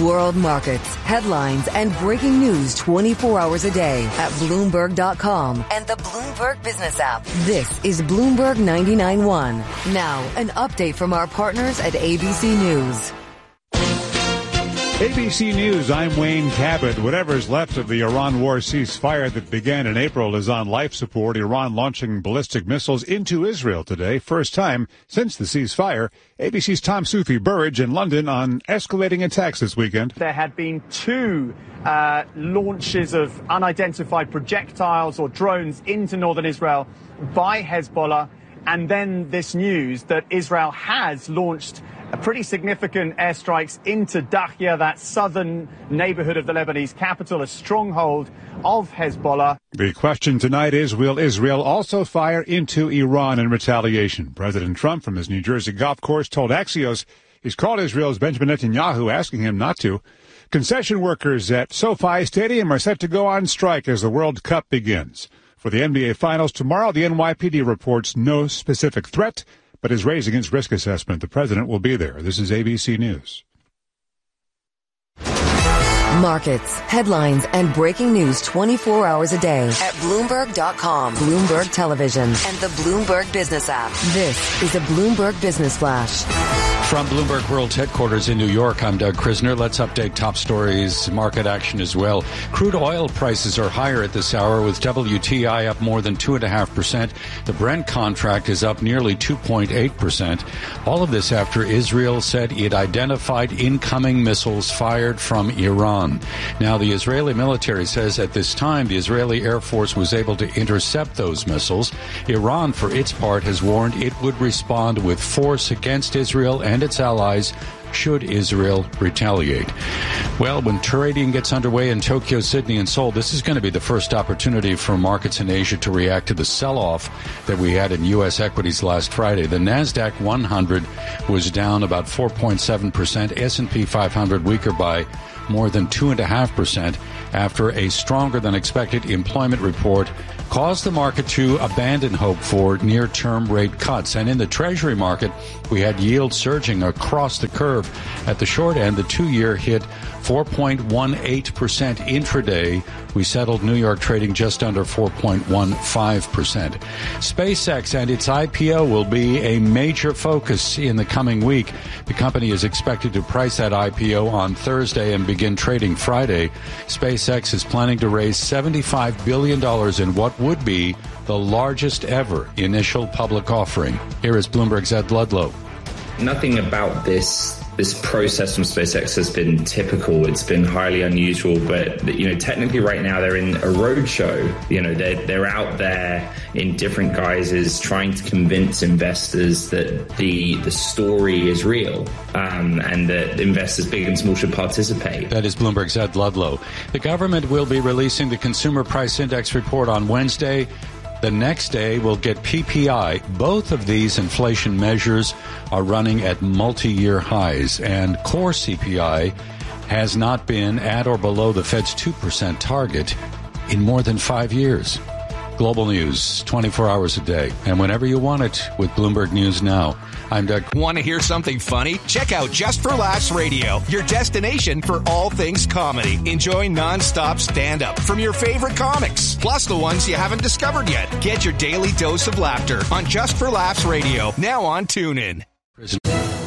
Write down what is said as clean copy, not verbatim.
World markets, headlines, and breaking news 24 hours a day at Bloomberg.com and the Bloomberg Business app. This is Bloomberg 99.1. Now, an update from our partners at ABC News. ABC News, I'm Wayne Cabot. Whatever's left of the Iran war ceasefire that began in April is on life support. Iran launching ballistic missiles into Israel today. First time since the ceasefire. ABC's Tom Soufi-Burridge in London on escalating attacks this weekend. There had been two launches of unidentified projectiles or drones into northern Israel by Hezbollah. And then this news that Israel has launched pretty significant airstrikes into Dahya, that southern neighborhood of the Lebanese capital, a stronghold of Hezbollah. The question tonight is, will Israel also fire into Iran in retaliation? President Trump from his New Jersey golf course told Axios he's called Israel's Benjamin Netanyahu, asking him not to. Concession workers at SoFi Stadium are set to go on strike as the World Cup begins. For the NBA Finals tomorrow, the NYPD reports no specific threat, but is raising its risk assessment. The president will be there. This is ABC News. Markets, headlines, and breaking news 24 hours a day at Bloomberg.com, Bloomberg Television, and the Bloomberg Business app. This is a Bloomberg Business Flash. From Bloomberg World Headquarters in New York, I'm Doug Krisner. Let's update top stories, market action as well. Crude oil prices are higher at this hour, with WTI up more than 2.5%. The Brent contract is up nearly 2.8%. All of this after Israel said it identified incoming missiles fired from Iran. Now, the Israeli military says at this time the Israeli Air Force was able to intercept those missiles. Iran, for its part, has warned it would respond with force against Israel and its allies should Israel retaliate. Well, when trading gets underway in Tokyo, Sydney, and Seoul, this is going to be the first opportunity for markets in Asia to react to the sell-off that we had in U.S. equities last Friday. The NASDAQ 100 was down about 4.7%, S&P 500 weaker by more than 2.5% after a stronger than expected employment report caused the market to abandon hope for near-term rate cuts. And in the Treasury market, we had yields surging across the curve. At the short end, the 2-year hit 4.18% intraday. We settled New York trading just under 4.15%. SpaceX and its IPO will be a major focus in the coming week. The company is expected to price that IPO on Thursday and begin trading Friday. SpaceX is planning to raise $75 billion in what would be the largest ever initial public offering. Here is Bloomberg's Ed Ludlow. Nothing about this process from SpaceX has been typical. It's been highly unusual, but technically right now they're in a roadshow. They're out there in different guises trying to convince investors that the story is real, and that investors big and small should participate. That is Bloomberg's Ed Ludlow. The government will be releasing the Consumer Price Index report on Wednesday. The next day, we'll get PPI. Both of these inflation measures are running at multi-year highs, and core CPI has not been at or below the Fed's 2% target in more than 5 years. Global news, 24 hours a day, and whenever you want it with Bloomberg News Now. I'm Doug. Want to hear something funny? Check out Just for Laughs Radio, your destination for all things comedy. Enjoy nonstop stand-up from your favorite comics, plus the ones you haven't discovered yet. Get your daily dose of laughter on Just for Laughs Radio, now on TuneIn.